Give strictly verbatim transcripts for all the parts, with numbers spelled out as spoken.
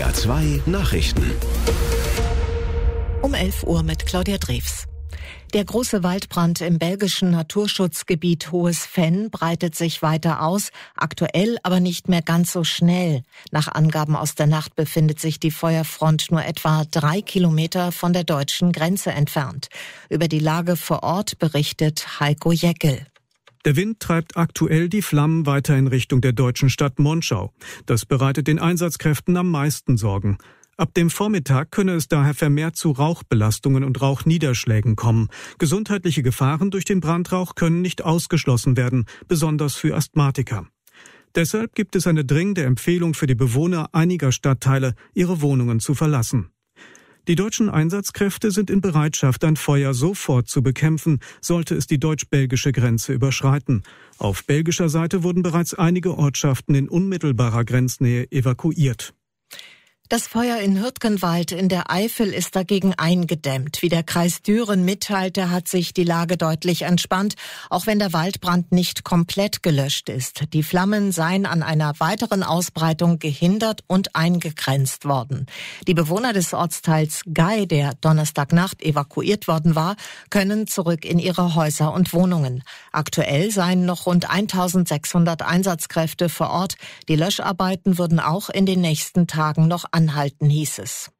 R zwei Nachrichten. Um elf Uhr mit Claudia Drews. Der große Waldbrand im belgischen Naturschutzgebiet Hohes Venn breitet sich weiter aus, aktuell aber nicht mehr ganz so schnell. Nach Angaben aus der Nacht befindet sich die Feuerfront nur etwa drei Kilometer von der deutschen Grenze entfernt. Über die Lage vor Ort berichtet Heiko Jeckel. Der Wind treibt aktuell die Flammen weiter in Richtung der deutschen Stadt Monschau. Das bereitet den Einsatzkräften am meisten Sorgen. Ab dem Vormittag könne es daher vermehrt zu Rauchbelastungen und Rauchniederschlägen kommen. Gesundheitliche Gefahren durch den Brandrauch können nicht ausgeschlossen werden, besonders für Asthmatiker. Deshalb gibt es eine dringende Empfehlung für die Bewohner einiger Stadtteile, ihre Wohnungen zu verlassen. Die deutschen Einsatzkräfte sind in Bereitschaft, ein Feuer sofort zu bekämpfen, sollte es die deutsch-belgische Grenze überschreiten. Auf belgischer Seite wurden bereits einige Ortschaften in unmittelbarer Grenznähe evakuiert. Das Feuer in Hürtgenwald in der Eifel ist dagegen eingedämmt. Wie der Kreis Düren mitteilte, hat sich die Lage deutlich entspannt, auch wenn der Waldbrand nicht komplett gelöscht ist. Die Flammen seien an einer weiteren Ausbreitung gehindert und eingegrenzt worden. Die Bewohner des Ortsteils Gei, der Donnerstagnacht evakuiert worden war, können zurück in ihre Häuser und Wohnungen. Aktuell seien noch rund eintausendsechshundert Einsatzkräfte vor Ort. Die Löscharbeiten würden auch in den nächsten Tagen noch anhalten, hieß es.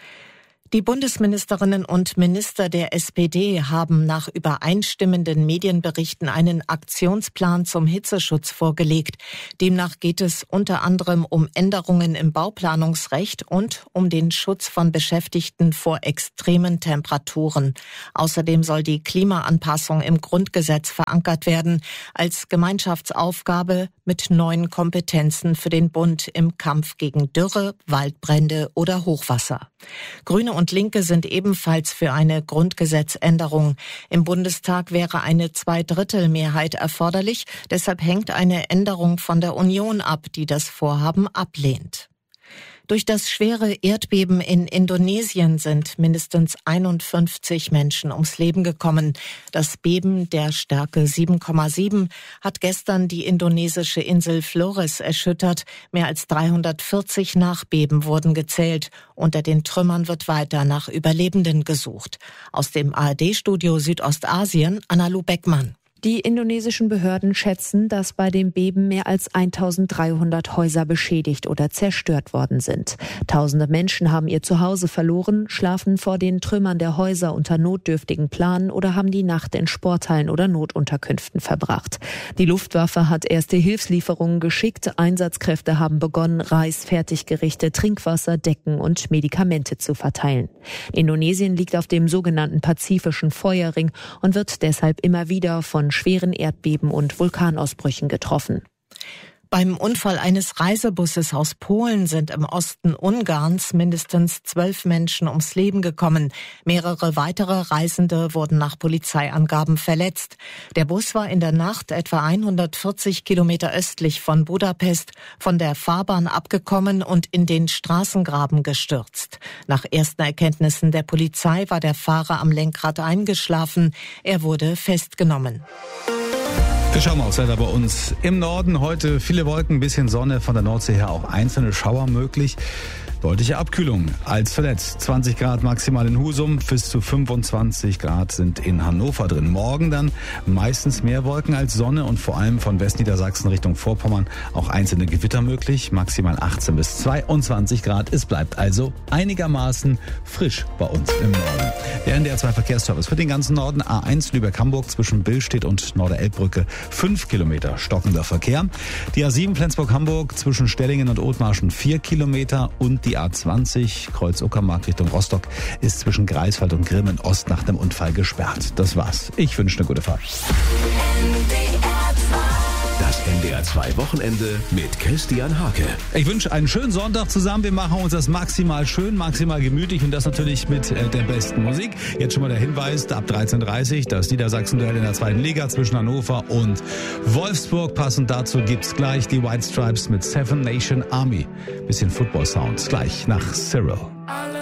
Die Bundesministerinnen und Minister der S P D haben nach übereinstimmenden Medienberichten einen Aktionsplan zum Hitzeschutz vorgelegt. Demnach geht es unter anderem um Änderungen im Bauplanungsrecht und um den Schutz von Beschäftigten vor extremen Temperaturen. Außerdem soll die Klimaanpassung im Grundgesetz verankert werden, als Gemeinschaftsaufgabe mit neuen Kompetenzen für den Bund im Kampf gegen Dürre, Waldbrände oder Hochwasser. Grüne und Linke sind ebenfalls für eine Grundgesetzänderung. Im Bundestag wäre eine Zweidrittelmehrheit erforderlich. Deshalb hängt eine Änderung von der Union ab, die das Vorhaben ablehnt. Durch das schwere Erdbeben in Indonesien sind mindestens einundfünfzig Menschen ums Leben gekommen. Das Beben der Stärke sieben Komma sieben hat gestern die indonesische Insel Flores erschüttert. Mehr als dreihundertvierzig Nachbeben wurden gezählt. Unter den Trümmern wird weiter nach Überlebenden gesucht. Aus dem A R D-Studio Südostasien, Analu Beckmann. Die indonesischen Behörden schätzen, dass bei dem Beben mehr als eintausenddreihundert Häuser beschädigt oder zerstört worden sind. Tausende Menschen haben ihr Zuhause verloren, schlafen vor den Trümmern der Häuser unter notdürftigen Planen oder haben die Nacht in Sporthallen oder Notunterkünften verbracht. Die Luftwaffe hat erste Hilfslieferungen geschickt. Einsatzkräfte haben begonnen, Reis, Fertiggerichte, Trinkwasser, Decken und Medikamente zu verteilen. Indonesien liegt auf dem sogenannten Pazifischen Feuerring und wird deshalb immer wieder von schweren Erdbeben und Vulkanausbrüchen getroffen. Beim Unfall eines Reisebusses aus Polen sind im Osten Ungarns mindestens zwölf Menschen ums Leben gekommen. Mehrere weitere Reisende wurden nach Polizeiangaben verletzt. Der Bus war in der Nacht etwa hundertvierzig Kilometer östlich von Budapest von der Fahrbahn abgekommen und in den Straßengraben gestürzt. Nach ersten Erkenntnissen der Polizei war der Fahrer am Lenkrad eingeschlafen. Er wurde festgenommen. Wir schauen mal aufs Wetter bei uns im Norden. Heute viele Wolken, ein bisschen Sonne, von der Nordsee her auch einzelne Schauer möglich. Deutliche Abkühlung als zuletzt. zwanzig Grad maximal in Husum, bis zu fünfundzwanzig Grad sind in Hannover drin. Morgen dann meistens mehr Wolken als Sonne und vor allem von Westniedersachsen Richtung Vorpommern auch einzelne Gewitter möglich. Maximal achtzehn bis zweiundzwanzig Grad. Es bleibt also einigermaßen frisch bei uns im Norden. Der N D R zwei Verkehrsservice für den ganzen Norden. A eins Lübeck-Hamburg zwischen Billstedt und Norderelbbrücke. fünf Kilometer stockender Verkehr. Die A sieben Flensburg-Hamburg zwischen Stellingen und Othmarschen vier Kilometer und die Die A zwanzig Kreuz-Uckermark Richtung Rostock ist zwischen Greifswald und Grimmen Ost nach dem Unfall gesperrt. Das war's. Ich wünsche eine gute Fahrt. Das N D R zwei Wochenende mit Christian Hake. Ich wünsche einen schönen Sonntag zusammen. Wir machen uns das maximal schön, maximal gemütlich und das natürlich mit äh, der besten Musik. Jetzt schon mal der Hinweis, ab dreizehn Uhr dreißig das Niedersachsen-Duell in der zweiten Liga zwischen Hannover und Wolfsburg. Passend dazu gibt's gleich die White Stripes mit Seven Nation Army. Bisschen Football-Sounds gleich nach Cyril.